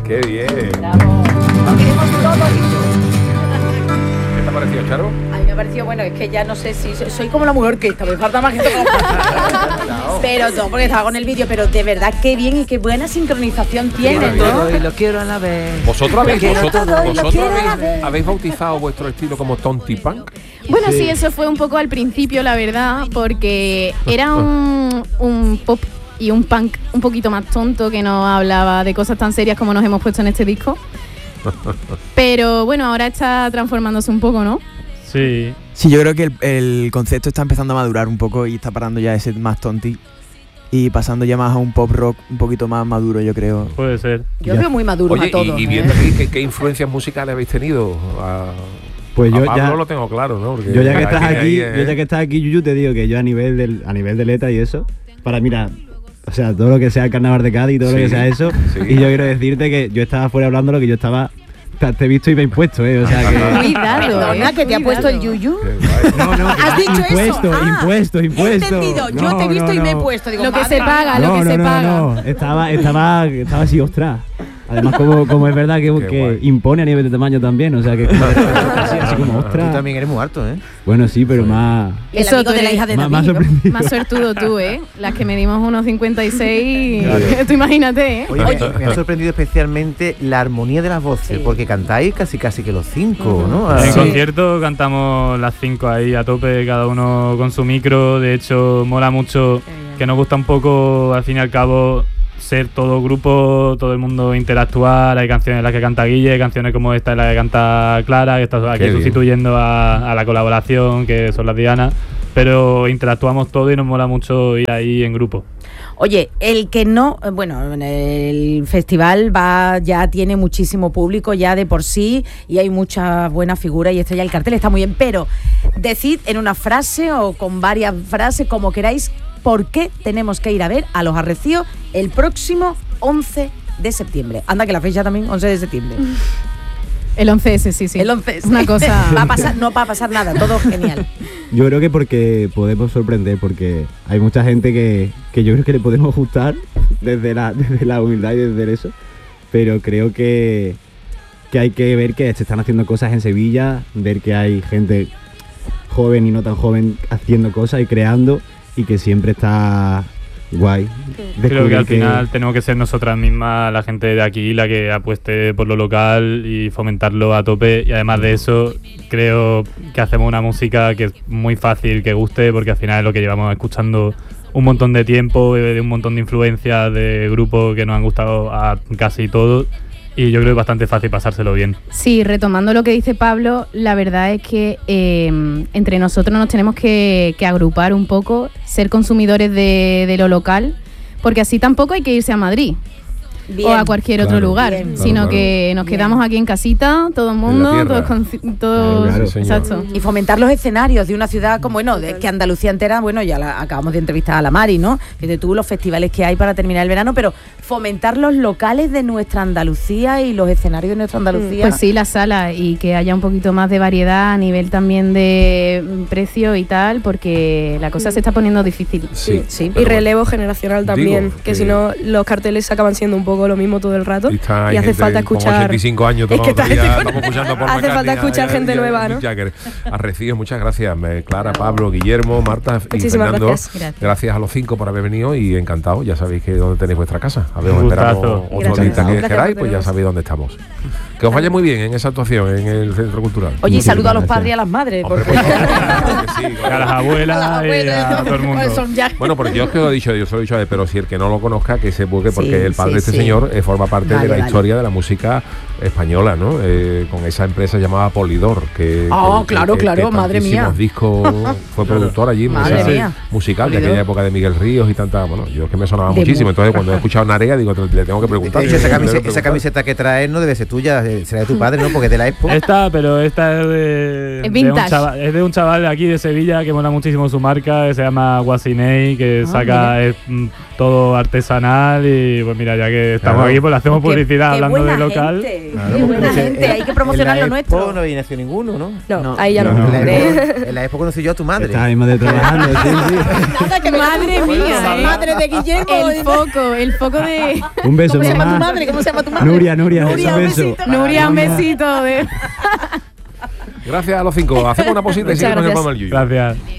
¡Qué bien! Bravo. Lo queremos todo listo. ¿Qué te ha parecido, Charo? A mí me ha parecido, bueno, es que ya no sé si soy como la mujer orquesta, me falta más gente pero no, porque estaba con el vídeo, pero de verdad qué bien y qué buena sincronización tiene, ¿no? Y lo quiero a la vez. ¿Vosotros habéis bautizado vuestro estilo como Tonti Punk? Bueno, sí, eso fue un poco al principio, la verdad, porque era un pop y un punk un poquito más tonto, que no hablaba de cosas tan serias como nos hemos puesto en este disco. Pero bueno, ahora está transformándose un poco, ¿no? Sí. Sí, yo creo que el concepto está empezando a madurar un poco y está parando ya ese más tonti y pasando ya más a un pop rock un poquito más maduro, yo creo. Puede ser. Yo veo muy maduros a todos. Y viendo aquí, ¿qué influencias musicales habéis tenido? Pues yo a Pablo ya lo tengo claro, ¿no? Porque yo ya que estás aquí, Yuyu, te digo que yo a nivel de letra y eso, para mira, o sea, todo lo que sea el carnaval de Cádiz y todo lo que sea eso, y yo quiero decirte que yo estaba fuera hablando lo que yo estaba. Te he visto y me he impuesto, o sea que... Cuidado, perdona, que te ha puesto el yuyu. No, ¿Has dicho impuesto, eso? Impuesto. He entendido, yo te he visto y me he puesto. Digo, lo que se paga, lo que se paga. No, estaba así, ostras. Además, como es verdad que impone a nivel de tamaño también, o sea que así como, ostras. Tú también eres muy harto, ¿eh? Bueno, sí, pero más... El amigo de la hija de David. Más sorprendido. Más suertudo tú, ¿eh? Las que medimos unos 56, claro. Tú imagínate, ¿eh? Oye, me ha sorprendido especialmente la armonía de las voces, porque cantáis casi que los 5, ¿no? En concierto cantamos las 5 ahí a tope, cada uno con su micro. De hecho, mola mucho, que nos gusta un poco, al fin y al cabo, ser todo grupo, todo el mundo interactuar. Hay canciones en las que canta Guille, hay canciones como esta en las que canta Clara, que está aquí sustituyendo a la colaboración, que son las Diana, pero interactuamos todo y nos mola mucho ir ahí en grupo. Oye, el que no, bueno, el festival ya tiene muchísimo público ya de por sí y hay muchas buenas figuras y esto ya el cartel está muy bien, pero decid en una frase o con varias frases, como queráis, ¿por qué tenemos que ir a ver a Los Arrecíos el próximo 11 de septiembre? Anda, que la fecha también, 11 de septiembre. El 11S, sí. El 11S. Una cosa... no va a pasar nada, todo genial. Yo creo que porque podemos sorprender, porque hay mucha gente que yo creo que le podemos gustar desde la humildad y desde eso, pero creo que hay que ver que se están haciendo cosas en Sevilla, ver que hay gente joven y no tan joven haciendo cosas y creando, y que siempre está guay. Creo que al final tenemos que ser nosotras mismas, la gente de aquí, la que apueste por lo local y fomentarlo a tope. Y además de eso, creo que hacemos una música que es muy fácil que guste, porque al final es lo que llevamos escuchando un montón de tiempo, de un montón de influencias de grupos que nos han gustado a casi todos. Y yo creo que es bastante fácil pasárselo bien. Sí, retomando lo que dice Pablo, la verdad es que entre nosotros nos tenemos que agrupar un poco, ser consumidores de lo local, porque así tampoco hay que irse a Madrid. Bien. O a cualquier otro lugar, sino que nos quedamos aquí en casita, todo el mundo, todos exacto. Y fomentar los escenarios de una ciudad como, bueno, que Andalucía entera, bueno, ya acabamos de entrevistar a la Mari, ¿no? Que tuvo los festivales que hay para terminar el verano, pero fomentar los locales de nuestra Andalucía y los escenarios de nuestra Andalucía. Pues sí, las salas, y que haya un poquito más de variedad a nivel también de precio y tal, porque la cosa se está poniendo difícil. Sí. Y relevo generacional también, que si no los carteles acaban siendo un poco lo mismo todo el rato y hace falta escuchar con 85 años todos los días estamos escuchando por hace falta escuchar gente nueva, ¿no? Arrecíos, muchas gracias Clara, Pablo, Guillermo, Marta y Fernando. Gracias a los 5 por haber venido y encantado, ya sabéis que dónde tenéis vuestra casa. A ver, os esperamos otro día que queráis, pues ya sabéis dónde estamos. Que os vaya muy bien en esa actuación en el Centro Cultural. Oye, y saludo a los padres y a las madres. Hombre, a las abuelas y a todo el mundo. Bueno, porque yo os lo he dicho, pero si el que no lo conozca, que se busque, porque el padre de este señor forma parte de la historia de la música española, ¿no? Con esa empresa llamada Polydor, que madre mía. Discos fue productor allí, musical, de aquella época de Miguel Ríos y tanta, bueno, yo es que me sonaba muchísimo, entonces cuando he escuchado Narea, digo, le tengo que preguntar. Esa camiseta que traes no debe ser tuya, será de tu padre, ¿no? Porque es de la Expo. Pero esta es de un chaval de aquí de Sevilla que mola muchísimo su marca, que se llama Guasinei, que saca todo artesanal. Y pues mira, ya que estamos aquí, pues le hacemos publicidad hablando de local. Qué buena gente, hay que promocionar lo nuestro. No nació ninguno, ¿no? No, ahí ya no. En la Expo conocí yo a tu madre. Está mismo de trabajando, sí. Nada, que madre mía, madre de Guillermo. El foco de... Un beso, ¿Cómo se llama tu madre? ¿Cómo se llama tu madre? Nuria, un beso. Nuria, un besito. Gracias a los 5. Hacemos una posita y seguimos en el Palma del Yuyu. Gracias.